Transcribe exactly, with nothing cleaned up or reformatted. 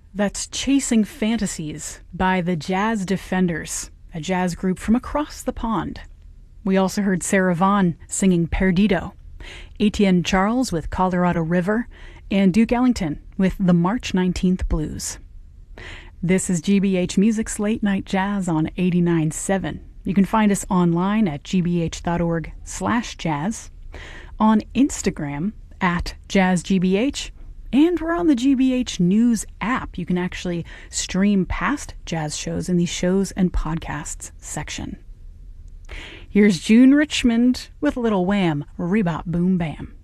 That's Chasing Fantasies by the Jazz Defenders, a jazz group from across the pond. We also heard Sarah Vaughan singing Perdido, Etienne Charles with Colorado River, and Duke Ellington with the March nineteenth Blues. This is G B H Music's Late Night Jazz on eighty-nine point seven. You can find us online at gbh.org slash jazz, on Instagram at jazzgbh, and we're on the G B H News app. You can actually stream past jazz shows in the shows and podcasts section. Here's June Richmond with Little Wham, Rebop Boom Bam.